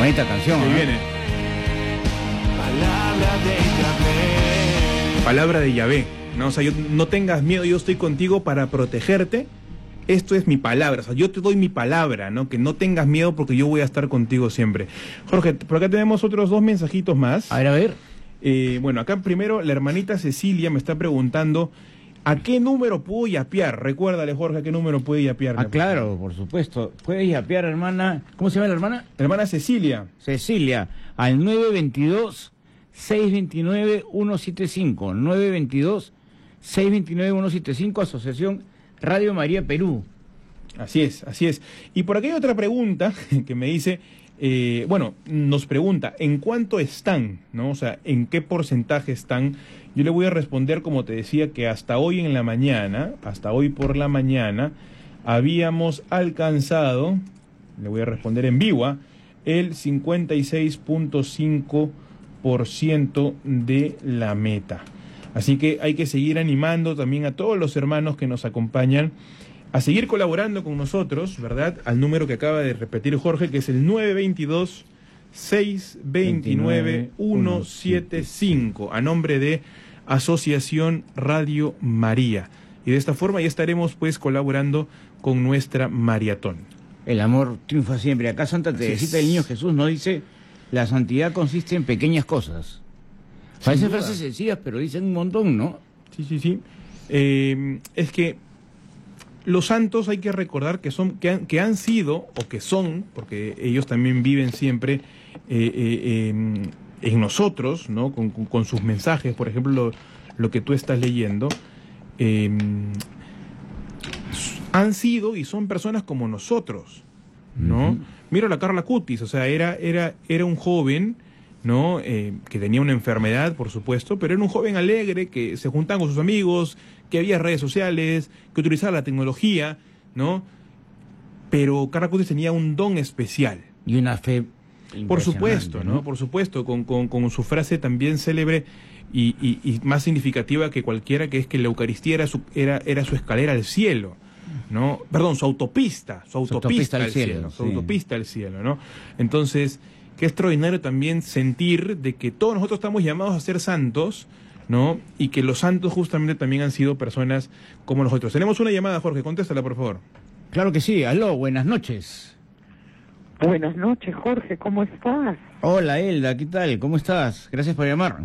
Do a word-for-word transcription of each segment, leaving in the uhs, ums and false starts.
Bonita canción. Ahí ¿eh? viene. Palabra de Yahvé. Palabra de Yahvé, ¿no? O sea, yo, no tengas miedo, yo estoy contigo para protegerte. Esto es mi palabra, o sea, yo te doy mi palabra, ¿no? Que no tengas miedo porque yo voy a estar contigo siempre. Jorge, por acá tenemos otros dos mensajitos más. A ver, a ver. Eh, bueno, acá primero la hermanita Cecilia me está preguntando ¿a qué número puedo yapear? Recuérdale, Jorge, ¿a qué número puede yapear? Ah, claro, por supuesto. Puedes yapear, hermana. ¿Cómo se llama la hermana? Hermana Cecilia. Cecilia, al nueve dos dos, seis dos nueve, uno siete cinco. nueve dos dos, seis dos nueve, uno siete cinco, Asociación Radio María Perú. Así es, así es. Y por aquí hay otra pregunta que me dice, eh, bueno, nos pregunta, ¿en cuánto están? ¿No? O sea, ¿en qué porcentaje están? Yo le voy a responder, como te decía, que hasta hoy en la mañana, hasta hoy por la mañana, habíamos alcanzado, le voy a responder en vivo, ¿eh? el cincuenta y seis punto cinco por ciento de la meta. Así que hay que seguir animando también a todos los hermanos que nos acompañan a seguir colaborando con nosotros, ¿verdad? Al número que acaba de repetir Jorge, que es el nueve dos dos, seis dos nueve, uno siete cinco, a nombre de Asociación Radio María. Y de esta forma ya estaremos pues colaborando con nuestra maratón. El amor triunfa siempre. Acá Santa Teresita del Niño Jesús nos dice, la santidad consiste en pequeñas cosas. Parecen frases sencillas, pero dicen un montón, ¿no? Sí, sí, sí. Eh, es que los santos hay que recordar que son, que han, que han sido, o que son, porque ellos también viven siempre eh, eh, en, en nosotros, ¿no? Con, con, con sus mensajes, por ejemplo, lo, lo que tú estás leyendo, eh, han sido y son personas como nosotros, ¿no? Uh-huh. Mira la Carla Cutis, o sea, era, era, era un joven, ¿no? Eh, que tenía una enfermedad, por supuesto, pero era un joven alegre que se juntaba con sus amigos, que había redes sociales, que utilizaba la tecnología, ¿no? Pero Carla Cutis tenía un don especial. Y una fe por supuesto, ¿no? ¿no? Por supuesto, con, con, con su frase también célebre y, y, y más significativa que cualquiera, que es que la Eucaristía era su, era, era su escalera al cielo, ¿no? Perdón, su autopista, su autopista, su autopista al cielo, cielo, su sí. autopista al cielo, ¿no? Entonces, qué extraordinario también sentir de que todos nosotros estamos llamados a ser santos, ¿no? Y que los santos justamente también han sido personas como nosotros. Tenemos una llamada, Jorge, contéstala, por favor. Claro que sí, aló, buenas noches. Buenas noches, Jorge, ¿cómo estás? Hola, Elda, ¿qué tal? ¿Cómo estás? Gracias por llamar.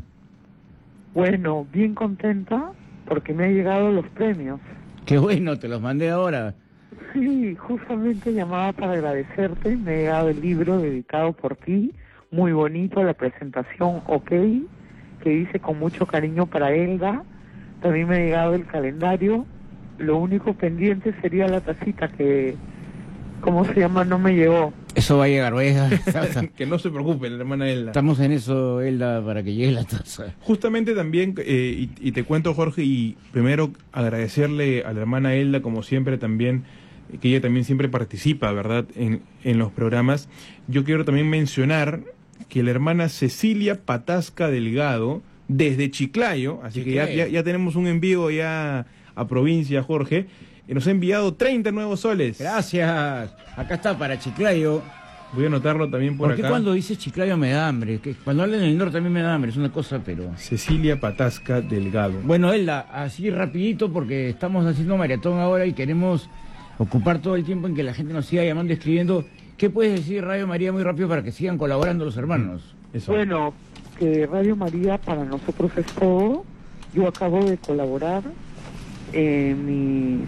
Bueno, bien contenta porque me han llegado los premios. Qué bueno, te los mandé ahora. Sí, justamente llamaba para agradecerte, me ha llegado el libro dedicado por ti, muy bonito, la presentación OK, que hice con mucho cariño para Elda, también me ha llegado el calendario, lo único pendiente sería la tacita que, ¿cómo se llama? No me llegó. Eso va a llegar, va a llegar. Que no se preocupe, la hermana Elda. Estamos en eso, Elda, para que llegue la taza. Justamente también, eh, y, y te cuento, Jorge, y primero agradecerle a la hermana Elda, como siempre también, que ella también siempre participa, ¿verdad?, en, en los programas. Yo quiero también mencionar que la hermana Cecilia Patasca Delgado, desde Chiclayo, así Chiclayo. que ya, ya, ya tenemos un envío ya a provincia, Jorge, y nos ha enviado treinta nuevos soles. Gracias. Acá está para Chiclayo. Voy a anotarlo también por acá. ¿Por qué cuando dices Chiclayo me da hambre? Que cuando hablan en el norte también me da hambre, es una cosa, pero... Cecilia Patasca Delgado. Bueno, Elda, así rapidito, porque estamos haciendo maratón ahora y queremos ocupar todo el tiempo en que la gente nos siga llamando y escribiendo. ¿Qué puedes decir, Radio María, muy rápido para que sigan colaborando los hermanos? Eso. Bueno, que Radio María para nosotros es todo. Yo acabo de colaborar en mi...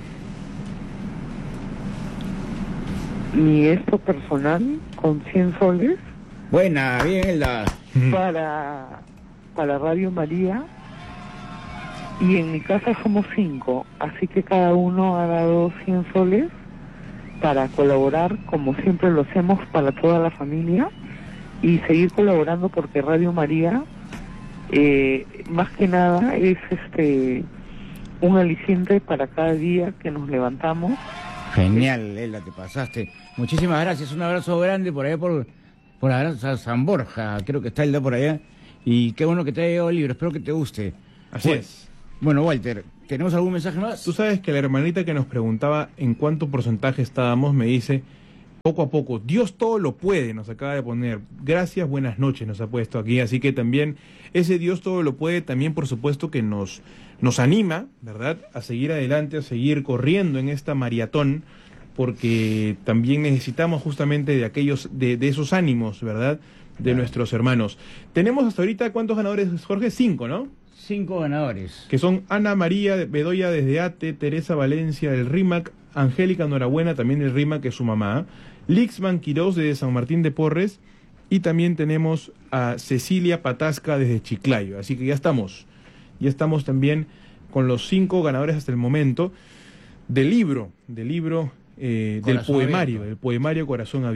mi esto personal con cien soles. Buena, bien, Elda. Para, para Radio María. Y en mi casa somos cinco, así que cada uno ha dado cien soles para colaborar, como siempre lo hacemos, para toda la familia, y seguir colaborando porque Radio María, eh, más que nada, es este un aliciente para cada día que nos levantamos. Genial, Elda, te pasaste. Muchísimas gracias, un abrazo grande por allá por, por allá, San Borja, creo que está Elda por allá, y qué bueno que te haya llegado el libro, espero que te guste. Así pues, es. Bueno, Walter, ¿tenemos algún mensaje más? Tú sabes que la hermanita que nos preguntaba en cuánto porcentaje estábamos, me dice, Poco a poco, Dios todo lo puede, nos acaba de poner. Gracias, buenas noches, nos ha puesto aquí. Así que también ese Dios todo lo puede, también por supuesto que nos, nos anima, ¿verdad?, a seguir adelante, a seguir corriendo en esta maratón, porque también necesitamos justamente de aquellos, de, de esos ánimos, ¿verdad?, de claro. nuestros hermanos. Tenemos hasta ahorita, ¿cuántos ganadores, Jorge? Cinco, ¿no? Cinco ganadores. Que son Ana María Bedoya desde Ate, Teresa Valencia del RIMAC, Angélica Norabuena también del RIMAC, que es su mamá, Lixman Quiroz desde San Martín de Porres, y también tenemos a Cecilia Patasca desde Chiclayo. Así que ya estamos, ya estamos también con los cinco ganadores hasta el momento del libro, del libro, eh, del poemario, abierto. del poemario Corazón Abierto.